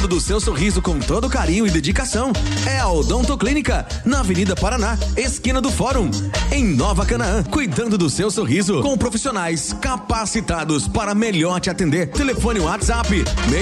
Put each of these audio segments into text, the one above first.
Cuidando do seu sorriso com todo carinho e dedicação. É a Odonto Clínica, na Avenida Paraná, esquina do Fórum, em Nova Canaã. Cuidando do seu sorriso com profissionais capacitados para melhor te atender. Telefone WhatsApp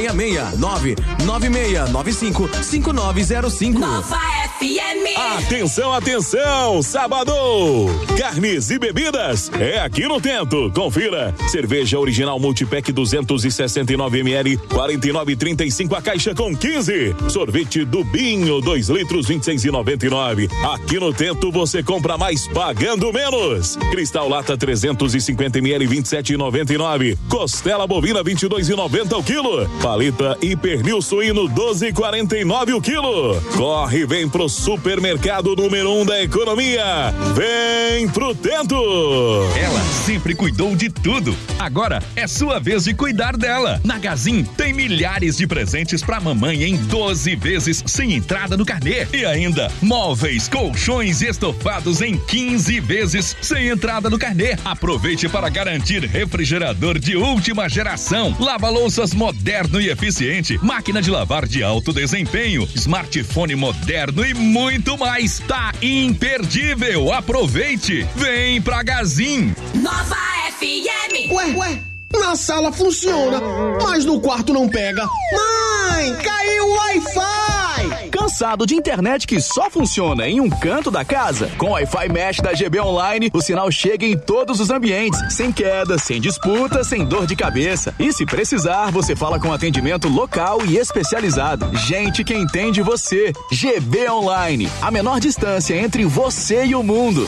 669-9695-5905. Nova FM. Atenção, atenção, sábado! Carnes e bebidas é aqui no Tento. Confira. Cerveja original multipack 269 ml, 49,35 a caixa com 15. Sorvete Dubinho 2 litros 26,99. Aqui no Tento você compra mais pagando menos. Cristal Lata 350 ml 27,99. Costela bovina 22,90 o quilo. Paleta e pernil suíno 12,49 o quilo. Corre e vem pro supermercado número 1 da economia. Vem pro Tento. Ela sempre cuidou de tudo. Agora é sua vez de cuidar dela. Na Gazin tem milhares de presentes pra mamãe em 12 vezes sem entrada no carnê. E ainda móveis, colchões e estofados em 15 vezes sem entrada no carnê. Aproveite para garantir refrigerador de última geração, lava-louças moderno e eficiente, máquina de lavar de alto desempenho, smartphone moderno e muito mais. Tá imperdível. Aproveite. Vem pra Gazin. Nova FM. Ué, na sala funciona, mas no quarto não pega. Mãe, caiu o Wi-Fi! Cansado de internet que só funciona em um canto da casa? Com o Wi-Fi Mesh da GB Online, o sinal chega em todos os ambientes, sem queda, sem disputa, sem dor de cabeça. E se precisar, você fala com atendimento local e especializado. Gente que entende você. GB Online, a menor distância entre você e o mundo.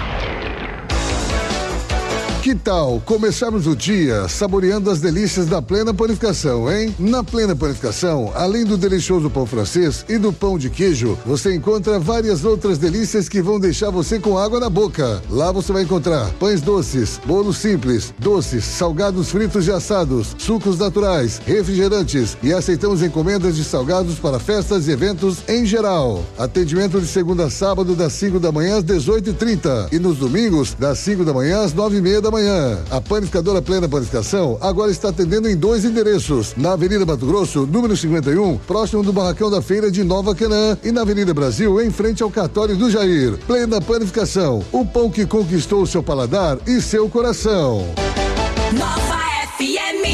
Que tal começarmos o dia saboreando as delícias da Plena Panificação, hein? Na Plena Panificação, além do delicioso pão francês e do pão de queijo, você encontra várias outras delícias que vão deixar você com água na boca. Lá você vai encontrar pães doces, bolos simples, doces, salgados fritos e assados, sucos naturais, refrigerantes e aceitamos encomendas de salgados para festas e eventos em geral. Atendimento de segunda a sábado das 5 da manhã às 18h30 e nos domingos das 5 da manhã às 9h30 da manhã. A Panificadora Plena Panificação agora está atendendo em 2 endereços, na Avenida Mato Grosso, número 51, próximo do Barracão da Feira de Nova Canaã, e na Avenida Brasil, em frente ao cartório do Jair. Plena Panificação, o pão que conquistou seu paladar e seu coração. Nova FM.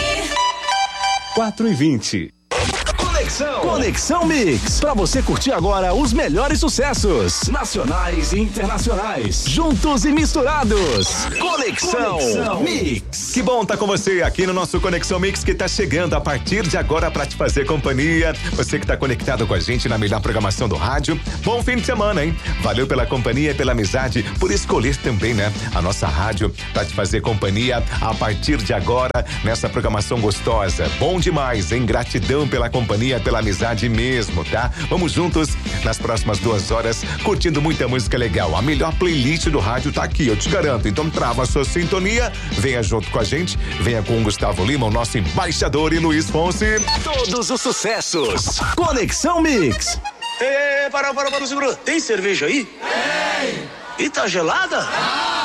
4h20. Conexão Mix, pra você curtir agora os melhores sucessos nacionais e internacionais, juntos e misturados. Conexão Mix. Que bom tá com você aqui no nosso Conexão Mix, que tá chegando a partir de agora pra te fazer companhia. Você que tá conectado com a gente na melhor programação do rádio. Bom fim de semana, hein? Valeu pela companhia e pela amizade, por escolher também, né, a nossa rádio pra te fazer companhia a partir de agora nessa programação gostosa. Bom demais, hein? Gratidão pela companhia, pela amizade mesmo, tá? Vamos juntos nas próximas 2 horas, curtindo muita música legal. A melhor playlist do rádio tá aqui, eu te garanto. Então trava a sua sintonia, venha junto com a gente, venha com o Gustavo Lima, o nosso embaixador, e Luiz Fonsi. Todos os sucessos. Conexão Mix. Para, segura. Tem cerveja aí? Tem. E tá gelada?